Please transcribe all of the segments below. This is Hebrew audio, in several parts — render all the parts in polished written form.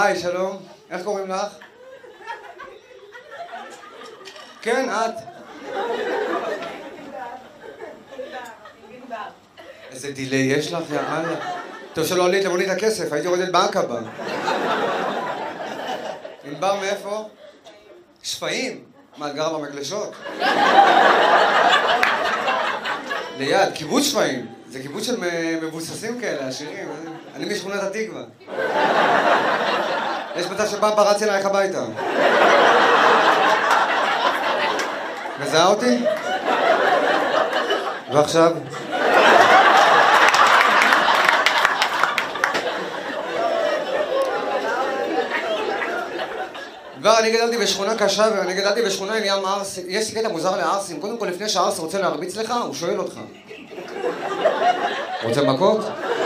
היי, שלום. איך קוראים לך? כן, את. איזה דילי יש לך, יאללה. טוב שלא עלית למונית הכסף, הייתי יורדת בעקבה. ענבר מאיפה? שפיים? מה, את גרה במקלשות? ליד, קיבוץ שפיים. זה קיבוץ של מבוססים כאלה, עשירים. אני משכונת התקווה. יש מצב שפעם פרצתי אלייך הביתה. מזהה אותי? ועכשיו? כבר אני גדלתי בשכונה קשה ואני גדלתי בשכונה עם ים ערסים. יש קטע מוזר לערסים. קודם כל לפני שהערס רוצה להרביץ לך, הוא שואל אותך. רוצה מכות?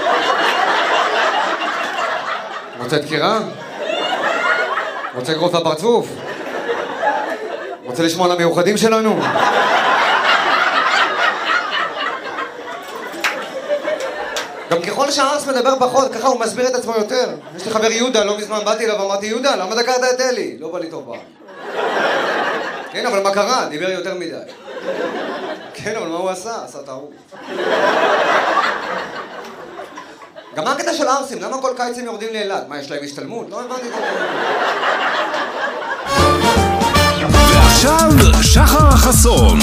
רוצה דקירה? רוצה לגרוף לפרצוף? רוצה לשמוע על המיוחדים שלנו? גם ככל שהערס מדבר פחות, ככה הוא מסביר את עצמו יותר. יש לי חבר יהודה, לא מזמן באתי אליו ואמרתי, יהודה, למה דקרת את אלי? לא בא לי טוב פעם. כן, אבל מה קרה? דיבר יותר מדי. כן, אבל מה הוא עשה? עשה טעות. גם מה הקטע של הערסים? למה כל קיץ הם יורדים לאילת? מה, יש להם השתלמות? לא הבנתי את זה. ועכשיו, שחר חסון.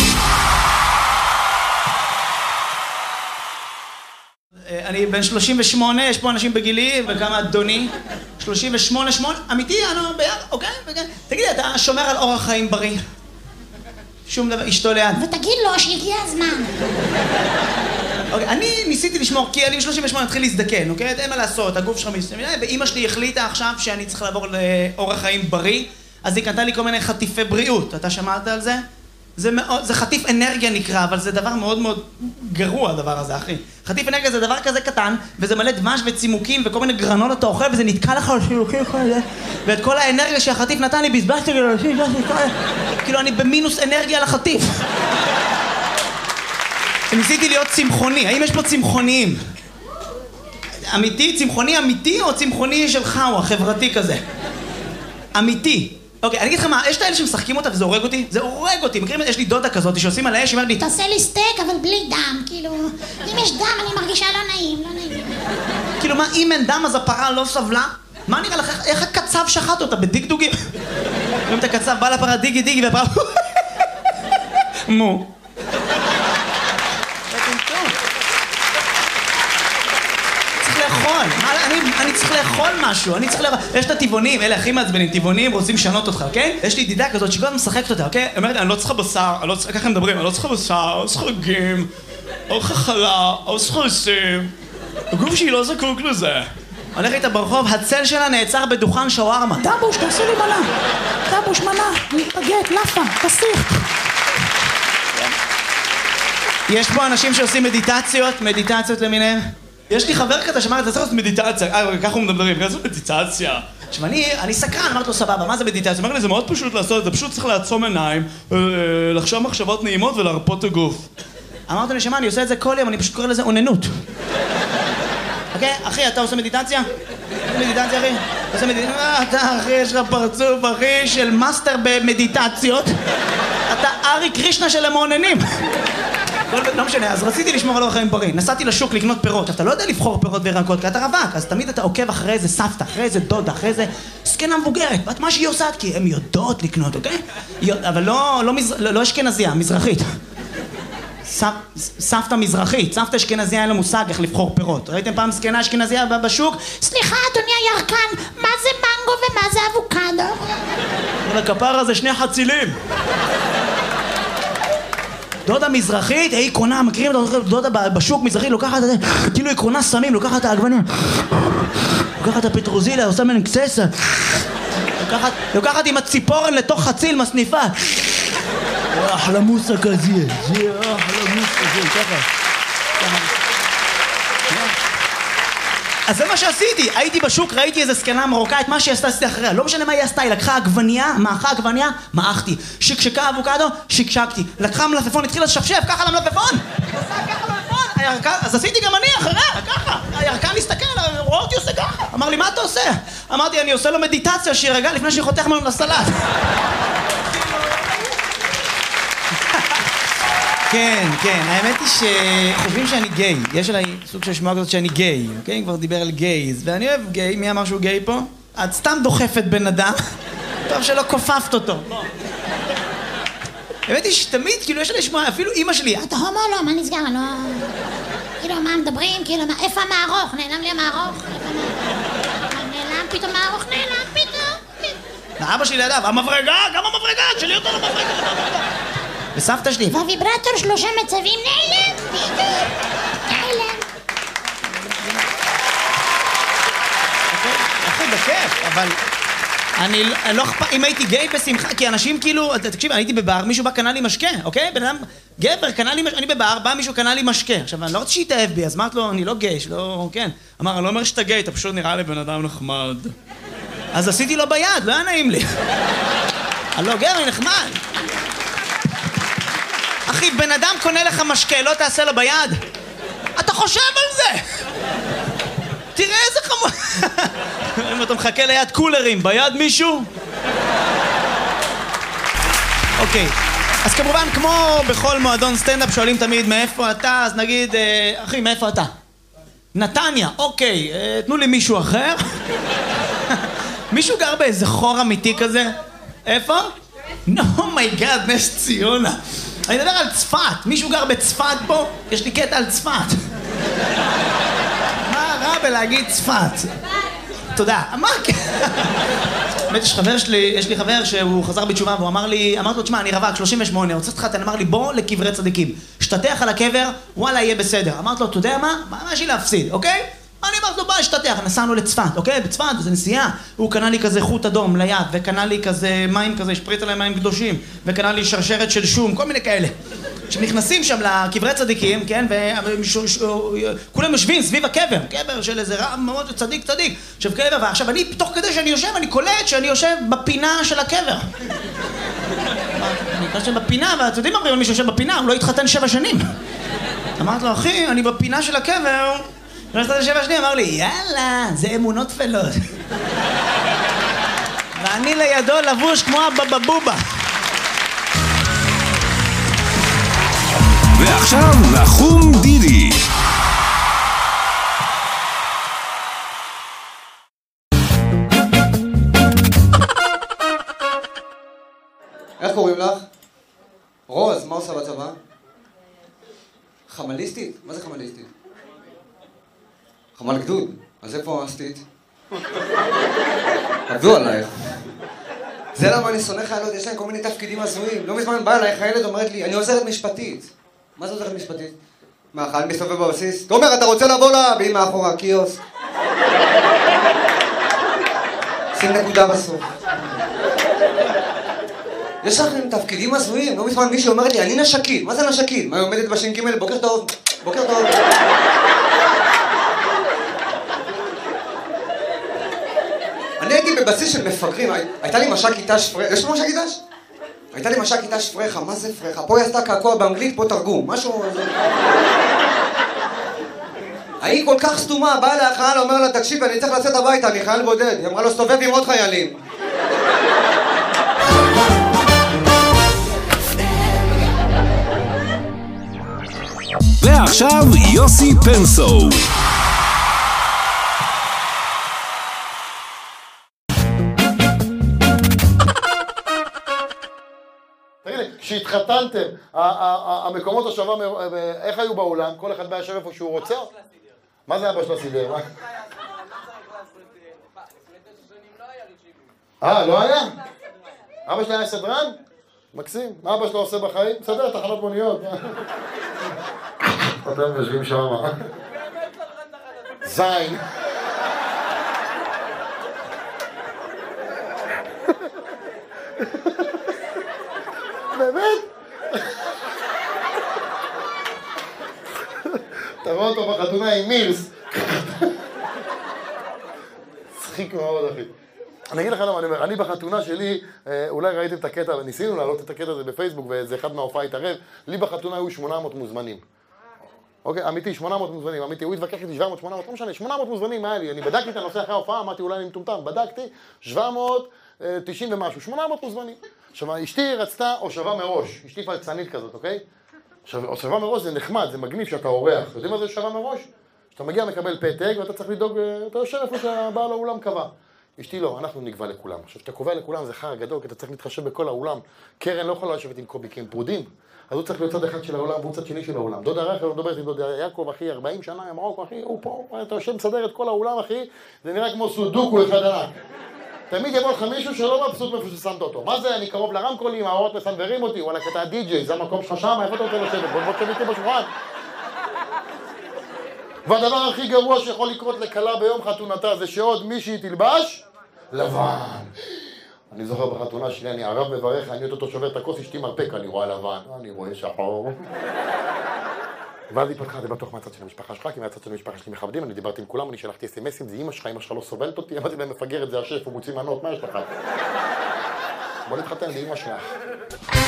אני בן 38, יש פה אנשים בגילי וכמה אדוני. 38, אמיתי, אנו ביחד, אוקיי? תגיד לי, אתה שומר על אורח חיים בריא? שום דבר, אשתו ליד. ותגיד לו שהגיע הזמן. אוקיי, אני ניסיתי לשמור, כי אני 38 התחיל להזדקן, אוקיי? אין מה לעשות, הגוף שלך מסתמינה, ואמא שלי החליטה עכשיו שאני צריך לעבור לאורח חיים בריא, אז היא קנתה לי כל מיני חטיפי בריאות. אתה שמעת על זה? זה חטיף אנרגיה נקרא, אבל זה דבר מאוד מאוד גרוע הדבר הזה, אחי. חטיף אנרגיה זה דבר כזה קטן, וזה מלא דמש וצימוקים וכל מיני גרנות אתה אוכל, וזה נתקע לך על שילוקים כל זה, ואת כל האנרגיה שהחטיף נתן לי בזבזתי כאילו אני במינוס אנרגיה לחטיף. ניסיתי להיות צמחוני, האם יש פה צמחוניים? אמיתי? צמחוני אמיתי או צמחוני שלך או החברתי כזה? אמיתי. אוקיי, אני אגיד לך מה, יש את האלה שמשחקים אותה וזה הורג אותי? זה הורג אותי, מכירים? יש לי דודה כזאת שעושים על האש, היא אומרת לי תעשה לי סטייק אבל בלי דם, כאילו אם יש דם אני מרגישה לא נעים, לא נעים. כאילו מה, אם אין דם אז הפרה לא סבלה? מה נראה לך, איך הקצב שחט אותה בדיקדוגים? אם אתה קצב, בא לפרה דיגי דיגי והפרה מו. אני צריך לאכול משהו, יש את הטבעונים, אלה הכי מעצבנים, טבעונים רוצים לשנות אותך, אוקיי? יש לי ידידה כזאת שכל הזמן משחקת אותה, אוקיי? היא אומרת, אני לא צריכה בשר, ככה הם מדברים, אני לא צריכה בשר, אני לא צריכה רגים, אני לא צריכה חלה, אני לא צריכה לשים, הגוף שלי לא זקוק לזה. הולך איתה ברחוב, הצל שלה נעצר בדוכן שווארמה. דבוש, תעשי לי מנה, דבוש מנה, בגט, לאפה, תסיך. יש פה אנשים שעושים מדיטציות למיניהם. יש לי חבר כזה שאמר, אתה צריך לעשות מדיטציה, ככה הוא מדברים, ככה לעשות מדיטציה. עכשיו אני סקרן, אמרתי לו סבבה, מה זה מדיטציה? הוא אומר לי, זה מאוד פשוט לעשות את זה, פשוט צריך לעצום עיניים, לחשוב מחשבות נעימות ולהרפות את הגוף. אמרתי לו, נשמה, אני עושה את זה כל יום, אני פשוט קורא לזה אוננות. אוקיי, אחי, אתה עושה מדיטציה? מדיטציה, אחי? עושה מדיטציה? אתה, אחי, יש לך פרצוף, אחי, של מאסטר במדיטציות. אתה ארי קרישנה של המעוננים. לא משנה, אז רציתי לשמור על אורח חיים בריא. נסעתי לשוק לקנות פירות. אתה לא יודע לבחור פירות וירקות, כי אתה רווק. אז תמיד אתה עוקב אחרי איזה סבתא, אחרי איזה דודה, אחרי איזה זקנה מבוגרת. ואת מה שהיא עושה, כי הן יודעות לקנות, אוקיי? אבל לא אשכנזיה, מזרחית. סבתא מזרחית. סבתא אשכנזיה אין לה מושג איך לבחור פירות. ראיתם פעם זקנה אשכנזיה בשוק? סליחה, אדוני הירקן, מה זה מנגו ומה זה אבוקדו? לכפרה זה שני חצילים. דודה מזרחית, היא קונה, מכירים את דודה בשוק מזרחית, לוקחת את זה, כאילו היא קונה סמים, לוקחת את העגבניה, לוקחת את הפטרוזיליה, עושה מן קצסה, לוקחת עם הציפורן לתוך חציל מסניפה. אחלה מוסה כזה, זה אחלה מוסה, זה ככה. אז זה מה שעשיתי, הייתי בשוק, ראיתי איזה זקנה מרוקאית, מה שהיא עשתה עשיתי אחריה, לא משנה מה היא עשתה, היא לקחה עגבניה, מאחה עגבניה, מאחתי, שקשקה אבוקדו, שקשקתי, לקחה מלפפון, התחילה לשפשף, ככה למלפפון, אז עשיתי גם אני אחריה, ככה, הירקן הסתכל, רואה אותי עושה ככה, אמר לי מה אתה עושה? אמרתי, אני עושה לו מדיטציה שירגע לפני שחותך ממנו לסלט. כן, כן, האמת היא שחושבים שאני גיי. יש עליי סוג של שמועה כזאת שאני גיי, אוקיי? כבר דיבר על גייז, ואני אוהב גיי. מי אמר שהוא גיי פה? את סתם דוחפת בן אדם, טוב שלא כופפת אותו. האמת היא שתמיד, כאילו, יש עליי שמועה, אפילו אמא שלי, אתה הומו לא, מה נסגר? לא... כאילו, מה מדברים? כאילו, איפה המערוך? נעלם לי המערוך? נעלם פתאום מערוך, נעלם פתאום. ואבא שלי לידיו, המברגה, גם המברגה, שלי אותו למברגה. וסבתא שלי, והוויברטור 3 מצבים, נעלם פתאום. נעלם. אחי, בכיף, אבל... אני לא אכפת, אם הייתי גיי בשמחה, כי אנשים כאילו, תקשיב, אני הייתי בבר, מישהו בא קנה לי משקה, אוקיי? בן אדם, גבר, קנה לי משקה, אני בבר, בא מישהו קנה לי משקה. עכשיו, אני לא רוצה שיתאהב בי, אז אמרת לו, אני לא גיי, שלא, כן. אמר, אני לא אומר שאתה גיי, אתה פשוט נראה לי בן אדם נחמד. אז עשיתי לו ביד, לא היה נעים לי. אני לא גבר, נחמד. אחי, בן אדם קונה לך משקה, לא תעשה לו ביד? אתה חושב על זה! תראה איזה חמור... אם אתה מחכה ליד קולרים, ביד מישהו? אוקיי, אז כמובן, כמו בכל מועדון סטנדאפ שואלים תמיד מאיפה אתה, אז נגיד, אחי, מאיפה אתה? נתניה, אוקיי, תנו לי מישהו אחר. מישהו גר באיזה חור אמיתי כזה? איפה? אומייגאד, נס ציונה. אני מדבר על צפת, מישהו גר בצפת פה? יש לי קטע על צפת. מה רע בלהגיד צפת? תודה. מה? באמת יש לי חבר שהוא חזר בתשובה והוא אמר לי, אמרתי לו, תשמע, אני רווק, 38, רוצה להתחתן, אמר לי, בוא לקברי צדיקים. שתתח על הקבר, וואלה, יהיה בסדר. אמרתי לו, אתה יודע מה? מה יש לי להפסיד, אוקיי? אני אמרתי לו, בוא, שתתח, נסענו לצפת, אוקיי? בצפת, זה נסיעה. הוא קנה לי כזה חוט אדום ליד, וקנה לי כזה מים כזה, שפריץ עליהם מים קדושים, וקנה לי שרשרת של שום, כל מיני כאלה. שנכנסים שם לקברי צדיקים, כן, וכולם יושבים סביב הקבר, קבר של איזה רב מאוד צדיק. עכשיו קבר, ועכשיו אני, תוך כדי שאני יושב, אני קולט שאני יושב בפינה של הקבר. אני יושב בפינה, ואתם יודעים מה, מי שיושב בפינה, הוא לא התחתן 7 שנים. אמרתי לו, אחי, אני בפינה של הקבר, לא התחתן 7 שנים, אמר לי, יאללה, זה אמונות תפלות. ואני לידו לבוש כמו הבבבובה. ועכשיו נחום דידי. איך קוראים לך? רוז, מה עושה בצבא? חמליסטית? מה זה חמליסטית? חמל גדוד. אז איפה עשתית? עבדו עלייך. זה למה אני שונא חיילות, יש להם כל מיני תפקידים הזויים. לא מזמן באה אליי חיילת אומרת לי, אני עוזרת משפטית. מה זה עוזרת משפטית? מה, חייל מסתובב בבסיס? תומר, אתה רוצה לבוא והיא מאחורה, קיוסק. שים נקודה בסוף. יש לכם תפקידים הזויים. לא מזמן מישהי אומרת לי, אני נשקית. מה זה נשקית? מה, היא עומדת בש"ג? בוקר טוב. בוקר טוב. אני הייתי בבסיס של מפגרים, הייתה לי מש"קית ת"ש פרחה, יש לו מש"קית ת"ש? הייתה לי מש"קית ת"ש פרחה, מה זה פרחה? פה היא עשתה קעקוע באנגלית, פה תרגום, משהו... היא כל כך סתומה, באה אליה החייל, אומר לה, תקשיב, אני צריך לצאת הביתה, אני חייל בודד. היא אמרה לו, סתובב עם עוד חיילים. ועכשיו יוסי פנסו. כשהתחתנתם, המקומות השווה, איך היו באולם? כל אחד בא יושב איפה שהוא רוצה? מה זה אבא שלה סידר? לא היה? אבא שלה היה סדרן? מקסים. מה אבא שלה עושה בחיים? מסדר תחנות מוניות. אתם יושבים שם. זין. באמת? אתה רואה אותו בחתונה עם מילס. צחיק מאוד, אחי. אני אגיד לך למה אני אומר, אני בחתונה שלי, אולי ראיתם את הקטע, ניסינו להעלות את הקטע הזה בפייסבוק, וזה אחד מההופעה התערב, לי בחתונה היו 800 מוזמנים. אוקיי, אמיתי, 800 מוזמנים, אמיתי, הוא התווכח איתי 700, 800, לא משנה, 800 מוזמנים היה לי, אני בדקתי את הנושא אחרי ההופעה, אמרתי אולי אני מטומטם, בדקתי, 790 ומשהו, 800 מוזמנים. עכשיו, אשתי רצתה הושבה מראש, אשתי פלצנית כזאת, אוקיי? עכשיו, הושבה מראש זה נחמד, זה מגניב שאתה אורח, יודעים מה זה הושבה מראש? שאתה מגיע, מקבל פתק, ואתה צריך לדאוג, אתה יושב איפה שהבעל האולם קבע. אשתי לא, אנחנו נקבע לכולם. עכשיו, כשאתה קובע לכולם זה חר גדול, כי אתה צריך להתחשב בכל האולם. קרן לא יכולה לשבת עם קובי, כי הם פרודים. אז הוא צריך להיות צד אחד של העולם והוא צד שני של העולם. דודה רחל, מדברת עם דודה יעקב, אחי, 40 שנה, ממרוקו, אחי, הוא פה, אתה יושב מסדר את כל האולם, אחי, זה נראה כמו סודוקו אחד ענק. תמיד יבוא לך מישהו שלא מבסוט מאיפה ששמת אותו. מה זה, אני קרוב לרמקולים, האורות מסנוורים אותי, וואלה, אתה הדי-ג'יי, זה המקום שלך שם, איפה אתה רוצה לשבת? בוא תשב איתי בשולחן. והדבר הכי גרוע שיכול לקרות לכלה ביום חתונתה זה שעוד מישהי תלבש לבן. אני זוכר בחתונה שלי, אני ערב מברך, אני אותו שובר את הכוס, אשתי מרפק, אני רואה לבן, אני רואה שחור. ואז היא פתחה, זה בטוח מהצד של המשפחה שלך, כי מהצד של המשפחה שלי מכבדים, אני דיברתי עם כולם, אני שלחתי אס-אמסים, זה אמא שלך לא סובלת אותי, אמרתי להם מפגרת, זה השף, הוא מוציא מנות, מה יש לך? בוא נתחתן, זה אמא שלך.